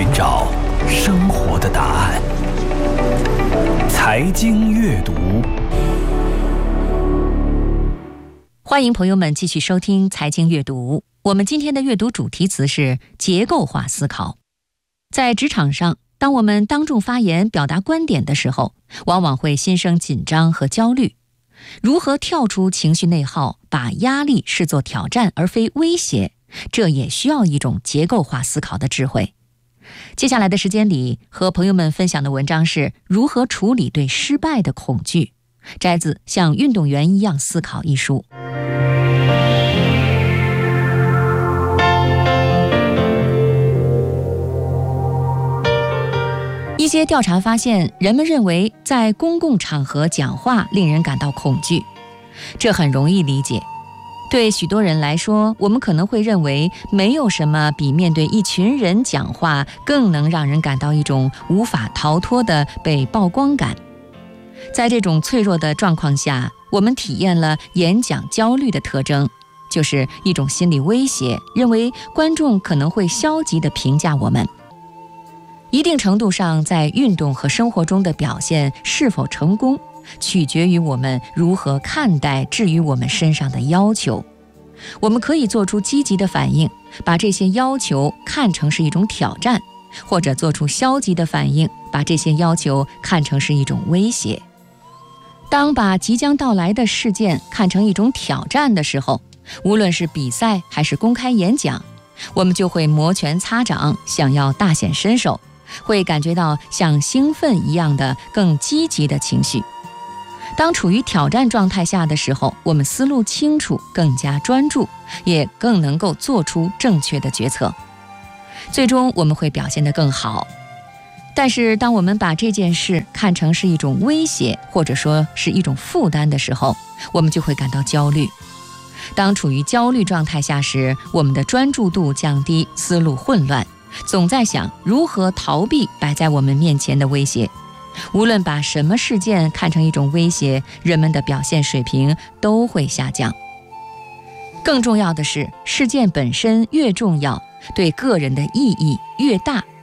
寻找生活的答案。财经阅读， 欢迎朋友们继续收听财经阅读。我们今天的阅读主题词是结构化思考。在职场上，当我们当众发言表达观点的时候，往往会心生紧张和焦虑。如何跳出情绪内耗，把压力视作挑战而非威胁，这也需要一种结构化思考的智慧。接下来的时间里，和朋友们分享的文章是如何处理对失败的恐惧，摘自《像运动员一样思考》一书。一些调查发现，人们认为在公共场合讲话令人感到恐惧，这很容易理解。对许多人来说，我们可能会认为没有什么比面对一群人讲话更能让人感到一种无法逃脱的被曝光感。在这种脆弱的状况下，我们体验了演讲焦虑的特征，就是一种心理威胁，认为观众可能会消极地评价我们。一定程度上，在运动和生活中的表现是否成功，取决于我们如何看待置于我们身上的要求。我们可以做出积极的反应，把这些要求看成是一种挑战，或者做出消极的反应，把这些要求看成是一种威胁。当把即将到来的事件看成一种挑战的时候，无论是比赛还是公开演讲，我们就会摩拳擦掌，想要大显身手，会感觉到像兴奋一样的更积极的情绪。当处于挑战状态下的时候，我们思路清楚，更加专注，也更能够做出正确的决策，最终我们会表现得更好。但是当我们把这件事看成是一种威胁，或者说是一种负担的时候，我们就会感到焦虑。当处于焦虑状态下时，我们的专注度降低，思路混乱，总在想如何逃避摆在我们面前的威胁。无论把什么事件看成一种威胁，人们的表现水平都会下降。更重要的是，事件本身越重要，对个人的意义越大，